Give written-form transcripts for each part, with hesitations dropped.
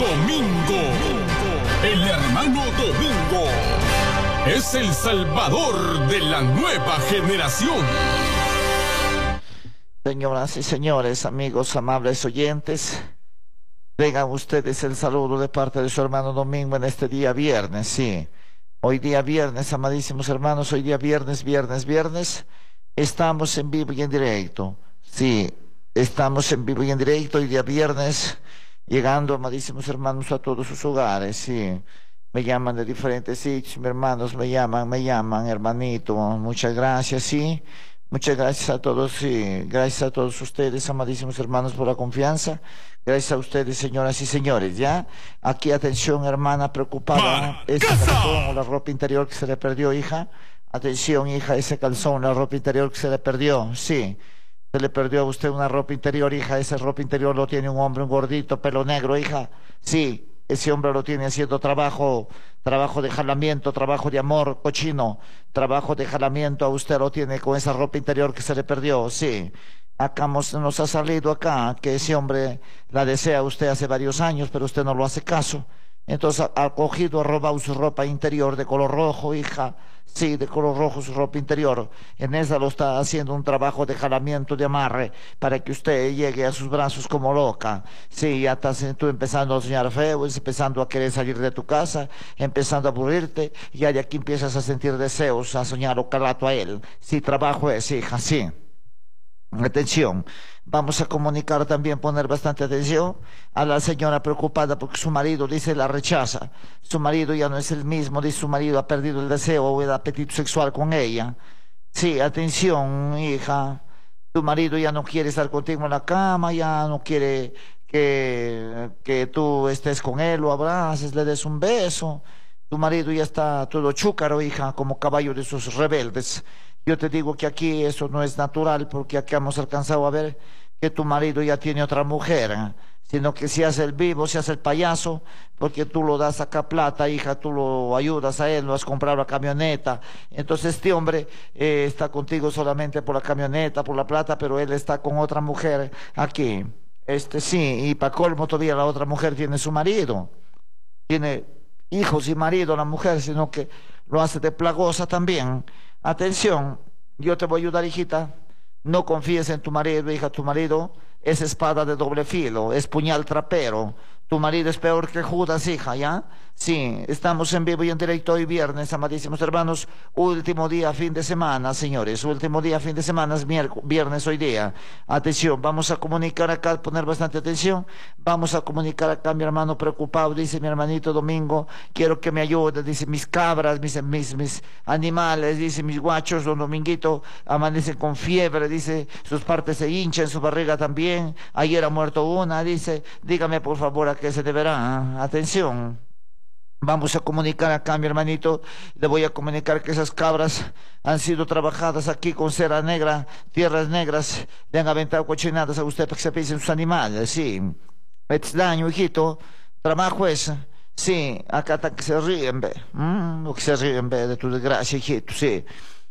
Domingo. El hermano Domingo es el salvador de la nueva generación. Señoras y señores, amigos, amables oyentes, tengan ustedes el saludo de parte de su hermano Domingo en este día viernes, sí. Hoy día viernes, amadísimos hermanos, hoy día viernes, estamos en vivo y en directo. Sí, estamos en vivo y en directo, hoy día viernes, llegando, amadísimos hermanos, a todos sus hogares, sí. Me llaman de diferentes sitios, mis hermanos me llaman, hermanito, muchas gracias, sí. Muchas gracias a todos, sí, gracias a todos ustedes, amadísimos hermanos, por la confianza. Gracias a ustedes, señoras y señores, ¿ya? Aquí, atención, hermana preocupada, ese calzón o la ropa interior que se le perdió, hija. Atención, hija, ese calzón, la ropa interior que se le perdió, sí. Se le perdió a usted una ropa interior, hija, esa ropa interior lo tiene un hombre, un gordito, pelo negro, hija. Sí, ese hombre lo tiene haciendo trabajo de jalamiento, trabajo de amor cochino, trabajo de jalamiento, a usted lo tiene con esa ropa interior que se le perdió, sí. Acá nos ha salido acá que ese hombre la desea usted hace varios años, pero usted no lo hace caso. Entonces ha cogido, ha robado su ropa interior de color rojo, hija. Sí, de color rojo su ropa interior. En esa lo está haciendo un trabajo de jalamiento, de amarre, para que usted llegue a sus brazos como loca. Sí, ya estás tú empezando a soñar feo, empezando a querer salir de tu casa, empezando a aburrirte, y ya de aquí empiezas a sentir deseos, a soñar o calato a él. Sí, trabajo es, hija, sí. Atención, vamos a comunicar también, poner bastante atención a la señora preocupada porque su marido, dice, la rechaza. Su marido ya no es el mismo, dice, su marido ha perdido el deseo o el apetito sexual con ella. Sí, atención, hija, tu marido ya no quiere estar contigo en la cama, ya no quiere que tú estés con él, lo abraces, le des un beso. Tu marido ya está todo chúcaro, hija, como caballo de sus rebeldes. Yo te digo que aquí eso no es natural, porque aquí hemos alcanzado a ver que tu marido ya tiene otra mujer, sino que se hace el vivo, se hace el payaso, porque tú lo das acá plata, hija, tú lo ayudas a él, lo has comprado la camioneta. Entonces este hombre está contigo solamente por la camioneta, por la plata, pero él está con otra mujer aquí. Sí, y para colmo todavía la otra mujer tiene su marido, tiene hijos y marido la mujer, sino que lo hace de plagosa también. Atención, yo te voy a ayudar, hijita. No confíes en tu marido, hija. Tu marido es espada de doble filo, es puñal trapero. Tu marido es peor que Judas, hija, ¿ya? Sí, estamos en vivo y en directo hoy viernes, amadísimos hermanos. Último día, fin de semana, señores. Último día, fin de semana, es viernes hoy día. Atención, vamos a comunicar acá, poner bastante atención. Vamos a comunicar acá, mi hermano preocupado, dice mi hermanito Domingo. Quiero que me ayude, dice, mis cabras, mis animales, dice, mis guachos, don Dominguito, amanecen con fiebre, dice, sus partes se hinchan, su barriga también. Ayer ha muerto una, dice, dígame por favor a qué se deberá. Atención. Vamos a comunicar acá, mi hermanito, le voy a comunicar que esas cabras han sido trabajadas aquí con cera negra, tierras negras, le han aventado cochinadas a usted para que se piensen sus animales, sí. Es daño, hijito, trabajo es, sí, acá está que se ríen, ve, lo que se ríen, ve, de tu desgracia, hijito, sí.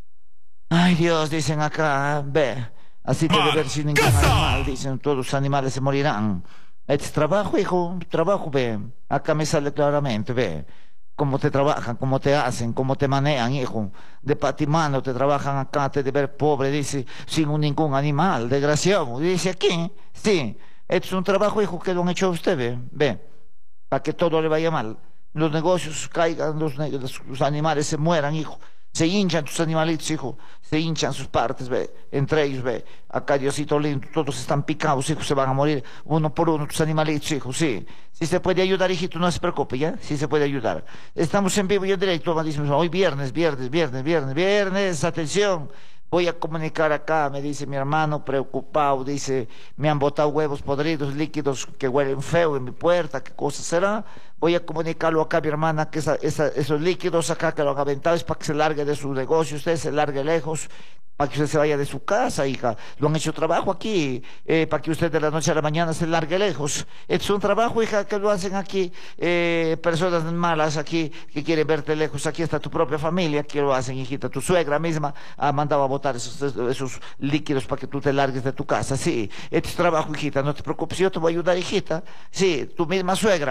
Ay, Dios, dicen acá, ve, así te debe ver sin ningún animal, dicen, todos los animales se morirán. Es trabajo, hijo, trabajo, ve. Acá me sale claramente, ve. Cómo te trabajan, cómo te hacen, cómo te manejan, hijo. De patimano te trabajan acá, te de ver pobre, dice, sin ningún animal, desgraciado. Dice aquí, sí. Es un trabajo, hijo, que lo han hecho a usted, ve. Ve. Para que todo le vaya mal. Los negocios caigan, los animales se mueran, hijo. Se hinchan tus animalitos, hijo, se hinchan sus partes, ve, entre ellos, ve, acá Diosito lindo, todos están picados, hijo, se van a morir uno por uno tus animalitos, hijo, sí. Si se puede ayudar, hijito, no se preocupe, ¿ya? Sí se puede ayudar. Estamos en vivo y en directo, hoy viernes, atención. Voy a comunicar acá, me dice mi hermano preocupado, dice, me han botado huevos podridos, líquidos que huelen feo en mi puerta, ¿qué cosa será? Voy a comunicarlo acá a mi hermana, que esos líquidos acá que lo han aventado es para que se largue de su negocio, usted se largue lejos, para que usted se vaya de su casa, hija. Lo han hecho trabajo aquí, para que usted de la noche a la mañana se largue lejos. Es un trabajo, hija, que lo hacen aquí, personas malas aquí, que quieren verte lejos. Aquí está tu propia familia, que lo hacen, hijita. Tu suegra misma ha mandado a botar esos líquidos para que tú te largues de tu casa. Sí, este es trabajo, hijita, no te preocupes, yo te voy a ayudar, hijita. Sí, tu misma suegra.